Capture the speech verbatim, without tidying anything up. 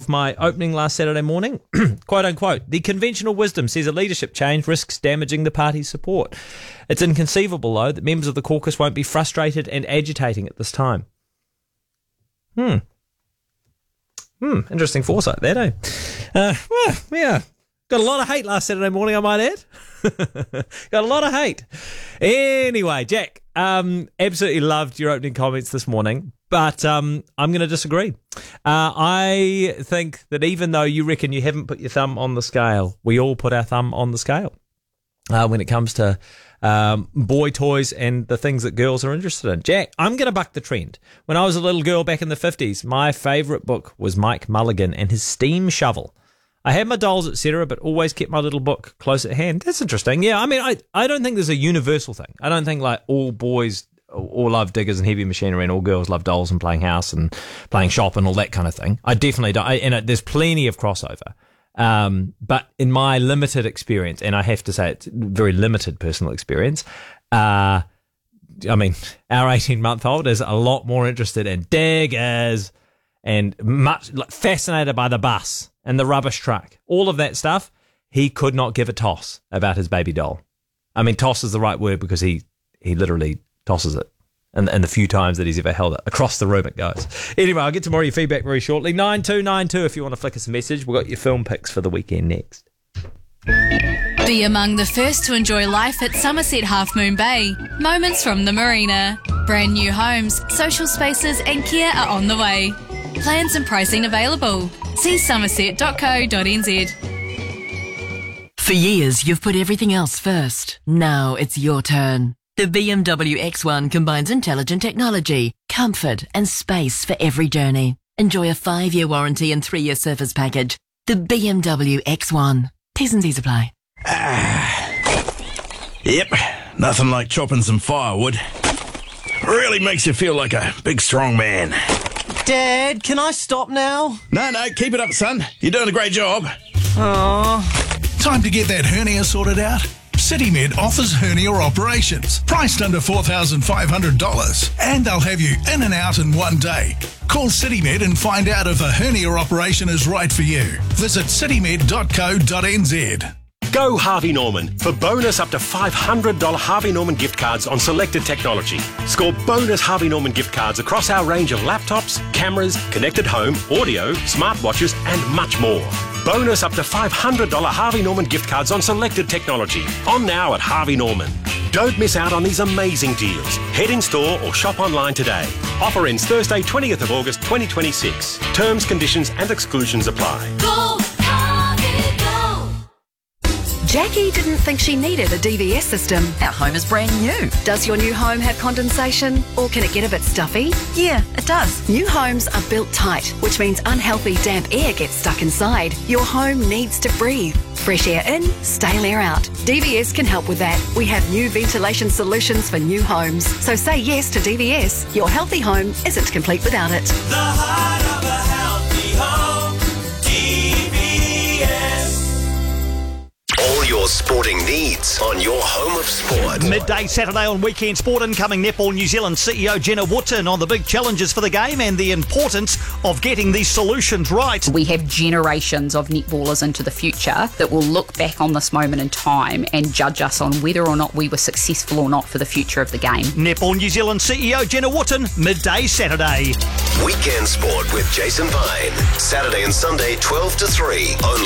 with my opening last Saturday morning. Quote unquote, the conventional wisdom says a leadership change risks damaging the party's support. It's inconceivable, though, that members of the caucus won't be frustrated and agitating at this time. Hmm. Hmm. Interesting foresight there, eh? Uh, well, yeah. Got a lot of hate last Saturday morning, I might add. Got a lot of hate. Anyway, Jack, um, absolutely loved your opening comments this morning, but um, I'm going to disagree. Uh, I think that even though you reckon you haven't put your thumb on the scale, we all put our thumb on the scale uh, when it comes to um, boy toys and the things that girls are interested in. Jack, I'm going to buck the trend. When I was a little girl back in the fifties, my favourite book was Mike Mulligan and his steam shovel. I had my dolls, et cetera, but always kept my little book close at hand. That's interesting. Yeah, I mean, I, I don't think there's a universal thing. I don't think, like, all boys all love diggers and heavy machinery and all girls love dolls and playing house and playing shop and all that kind of thing. I definitely don't. I, and it, there's plenty of crossover. Um, but in my limited experience, and I have to say it's very limited personal experience, uh, I mean, our eighteen-month-old is a lot more interested in diggers and much like, fascinated by the bus and the rubbish truck, all of that stuff. He could not give a toss about his baby doll. I mean, toss is the right word because he, he literally tosses it. And, and the few times that he's ever held it, across the room it goes. Anyway, I'll get to more of your feedback very shortly. nine two nine two if you want to flick us a message. We've got your film picks for the weekend next. Be among the first to enjoy life at Somerset Half Moon Bay. Moments from the marina. Brand new homes, social spaces and care are on the way. Plans and pricing available. See somerset dot co dot n z. For years, you've put everything else first. Now it's your turn. The B M W X one combines intelligent technology, comfort and space for every journey. Enjoy a five-year warranty and three-year service package. The B M W X one. T's and C's apply. Ah. Yep, nothing like chopping some firewood. Really makes you feel like a big strong man. Dad, can I stop now? No, no, keep it up, son. You're doing a great job. Aww. Time to get that hernia sorted out? CityMed offers hernia operations, priced under four thousand five hundred dollars, and they'll have you in and out in one day. Call CityMed and find out if a hernia operation is right for you. Visit city med dot co dot n z. Go Harvey Norman for bonus up to five hundred dollars Harvey Norman gift cards on selected technology. Score bonus Harvey Norman gift cards across our range of laptops, cameras, connected home, audio, smartwatches and much more. Bonus up to five hundred dollars Harvey Norman gift cards on selected technology. On now at Harvey Norman. Don't miss out on these amazing deals. Head in store or shop online today. Offer ends Thursday, twentieth of August twenty twenty-six. Terms, conditions and exclusions apply. Go, Harvey, go! Jackie didn't think she needed a D V S system. Our home is brand new. Does your new home have condensation, or can it get a bit stuffy? Yeah, it does. New homes are built tight, which means unhealthy damp air gets stuck inside. Your home needs to breathe. Fresh air in, stale air out. D V S can help with that. We have new ventilation solutions for new homes. So say yes to D V S. Your healthy home isn't complete without it. The heart of a healthy home, D V S. All your sporting needs on your home of sport. Midday Saturday on Weekend Sport. Incoming Netball New Zealand C E O Jenna Wootton on the big challenges for the game and the importance of getting these solutions right. We have generations of netballers into the future that will look back on this moment in time and judge us on whether or not we were successful or not for the future of the game. Netball New Zealand C E O Jenna Wootton, midday Saturday. Weekend Sport with Jason Vine. Saturday and Sunday, twelve to three, only